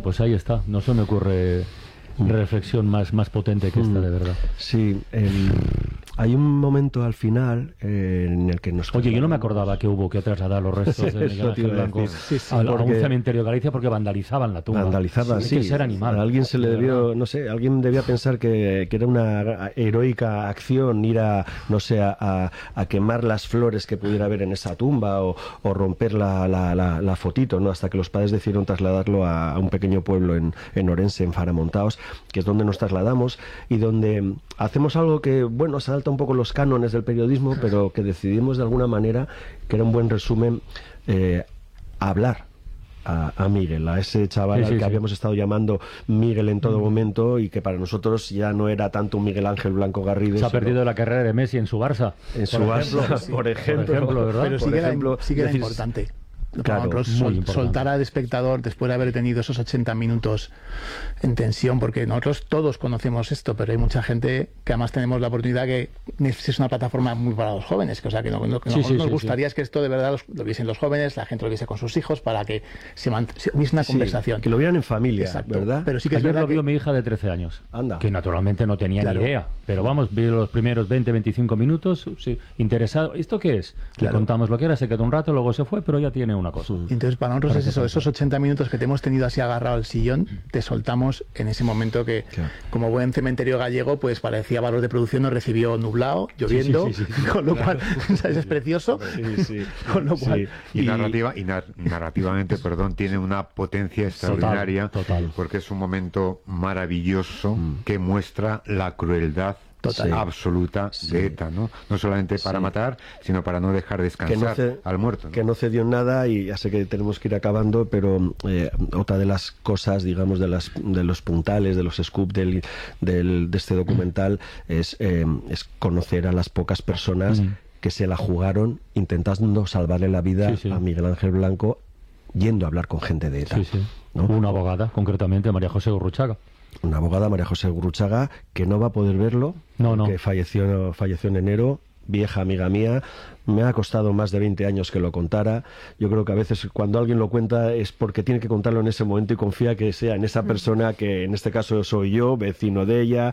pues ahí está. No se me ocurre reflexión más potente que esta, de verdad. Sí, hay un momento al final en el que nos... Oye, yo no me acordaba que hubo que trasladar los restos de Miguel Ángel Blanco a un cementerio de Galicia porque vandalizaban la tumba. Vandalizaban, sí. Hay que ser animal. A alguien se le debió, no sé, alguien debía pensar que era una heroica acción ir a, no sé, a quemar las flores que pudiera haber en esa tumba o romper la fotito, ¿no? Hasta que los padres decidieron trasladarlo a un pequeño pueblo en Orense, en Faramontaos, que es donde nos trasladamos y donde hacemos algo que, bueno, salta un poco los cánones del periodismo, pero que decidimos de alguna manera, que era un buen resumen, hablar a Miguel, a ese chaval al que habíamos estado llamando Miguel en todo momento y que para nosotros ya no era tanto un Miguel Ángel Blanco Garrido. Se ha perdido la carrera de Messi en su Barça. En su Barça, por ejemplo, ¿verdad? Pero sí que era importante. Claro, soltar al espectador después de haber tenido esos 80 minutos en tensión, porque nosotros todos conocemos esto, pero hay mucha gente que además tenemos la oportunidad, que es una plataforma muy para los jóvenes, que, o sea, que nos gustaría es que esto de verdad lo viesen los jóvenes, la gente lo viese con sus hijos, para que se hubiese una conversación. Que lo vieran en familia. Exacto, ¿verdad? Pero sí que ayer lo vio mi hija de 13 años, que naturalmente no tenía ni idea, pero vamos, vi los primeros 20-25 minutos, interesado. ¿Esto qué es? Le contamos lo que era, se quedó un rato, luego se fue, pero ya tiene una cosa. Entonces para nosotros es eso, esos 80 minutos que te hemos tenido así agarrado al sillón, te soltamos en ese momento que, como buen cementerio gallego, pues parecía valor de producción, nos recibió nublado, lloviendo, con lo cual, ¿sabes? Es precioso. Con lo cual, y narrativamente, perdón, tiene una potencia extraordinaria, total. Porque es un momento maravilloso que muestra la crueldad absoluta de ETA, ¿no? No solamente para matar, sino para no dejar descansar al muerto, ¿no? Que no cedió en nada, y ya sé que tenemos que ir acabando, pero otra de las cosas, digamos, de los puntales, de los scoops de este documental es conocer a las pocas personas que se la jugaron intentando salvarle la vida a Miguel Ángel Blanco, yendo a hablar con gente de ETA. ¿No? Una abogada, concretamente, María José Gurruchaga. Una abogada, María José Gurruchaga, que no va a poder verlo, que falleció en enero, vieja amiga mía. Me ha costado más de 20 años que lo contara. Yo creo que a veces cuando alguien lo cuenta es porque tiene que contarlo en ese momento y confía que sea en esa persona, que en este caso soy yo, vecino de ella.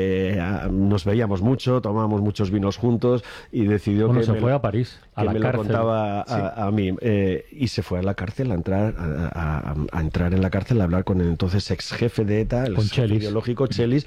Nos veíamos mucho, tomábamos muchos vinos juntos y decidió que se fue a París, a la me cárcel. Lo contaba a mí. Y se fue a la cárcel a entrar en la cárcel a hablar con el entonces ex jefe de ETA, el jefe ideológico Chelis.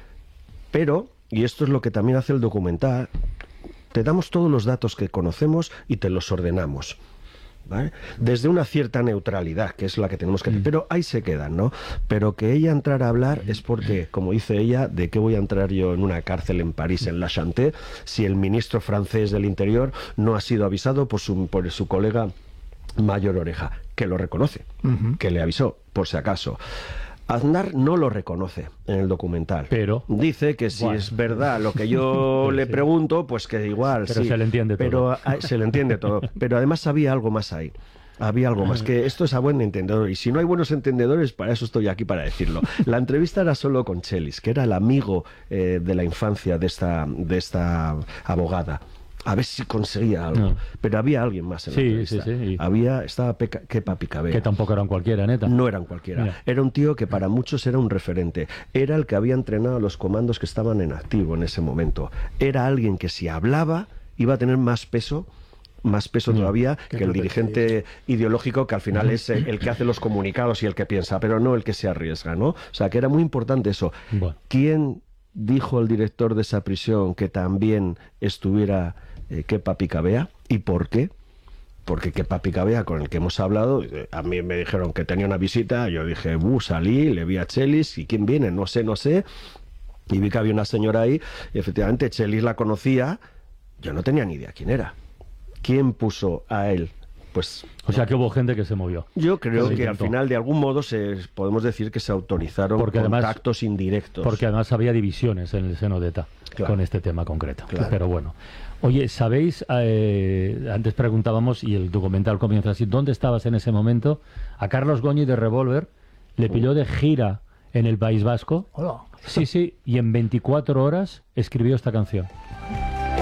Pero, y esto es lo que también hace el documental, te damos todos los datos que conocemos y te los ordenamos, ¿vale? Desde una cierta neutralidad, que es la que tenemos que hacer, pero ahí se quedan, ¿no? Pero que ella entrara a hablar es porque, como dice ella, ¿de qué voy a entrar yo en una cárcel en París, en La Chanté, si el ministro francés del Interior no ha sido avisado por su colega Mayor Oreja, que lo reconoce, que le avisó, por si acaso? Aznar no lo reconoce en el documental. Pero dice que si es verdad lo que yo le pregunto, pues que igual pero se le entiende todo. Se le entiende todo. Pero además había algo más ahí. Había algo más, que esto es a buen entendedor, y si no hay buenos entendedores, para eso estoy aquí, para decirlo. La entrevista era solo con Chelis, que era el amigo de la infancia de esta abogada. A ver si conseguía algo. Pero había alguien más en la entrevista. Estaba Kepa Picabea. Que tampoco eran cualquiera, neta. No eran cualquiera. Mira. Era un tío que para muchos era un referente. Era el que había entrenado a los comandos que estaban en activo en ese momento. Era alguien que si hablaba iba a tener más peso todavía que el dirigente ideológico, que al final es el que hace los comunicados y el que piensa, pero no el que se arriesga, ¿no? O sea, que era muy importante eso. Bueno. ¿Quién dijo al director de esa prisión que también estuviera Kepa Picabea? ¿Y por qué? Porque Kepa Picabea, con el que hemos hablado, a mí me dijeron que tenía una visita, yo dije, salí, le vi a Chelis, ¿y quién viene? No sé, y vi que había una señora ahí, y efectivamente Chelis la conocía, yo no tenía ni idea quién era. ¿Quién puso a él? Pues, o sea, que hubo gente que se movió. Yo creo que al final, de algún modo, podemos decir que se autorizaron contactos indirectos. Porque además había divisiones en el seno de ETA con este tema concreto. Pero bueno. Oye, ¿sabéis? Antes preguntábamos, y el documental comienza así, ¿dónde estabas en ese momento? A Carlos Goñi de Revolver le pilló de gira en el País Vasco. Hola. Sí, y en 24 horas escribió esta canción.